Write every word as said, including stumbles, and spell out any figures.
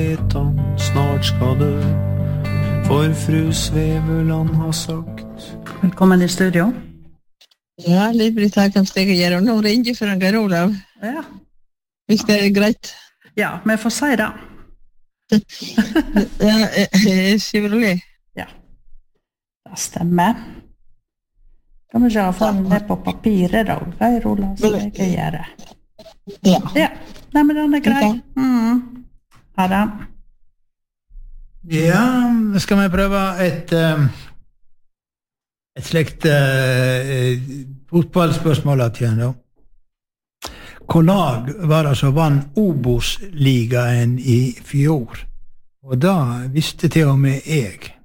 Snart skal dø, for fru Sveveland har sagt. Velkommen i studio. Ja, Liv-Britt her kan stege gjøre, og nå ringer for en Geir Olav. Ja. Hvis det er greit. Ja, men jeg får si det. Ja, Siveroli. Ja, det stemmer. Kan vi ikke ha få det på papiret da, Geir Olav, så jeg kan gjøre. Ja. Ja, nei, men den er grei. Mm. Ha det. Ja, skal vi prøve et um, et slikt uh, fotballspørsmål at igjen da. Hvor lag var det som vant Obos-ligaen i fjor? Og da visste til og med jeg.